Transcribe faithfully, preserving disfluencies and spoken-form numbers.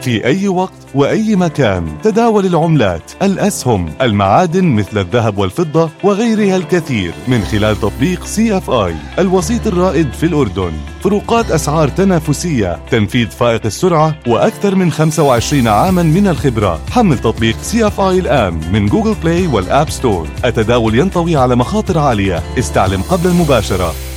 في أي وقت وأي مكان. تداول العملات، الأسهم، المعادن مثل الذهب والفضة وغيرها الكثير من خلال تطبيق سي اف اي، الوسيط الرائد في الأردن. فروقات أسعار تنافسية، تنفيذ فائق السرعة، وأكثر من خمسة وعشرين عاما من الخبرة. حمل تطبيق سي اف اي الآن من جوجل بلاي والآب ستور. التداول ينطوي على مخاطر عالية، استعلم قبل المباشرة.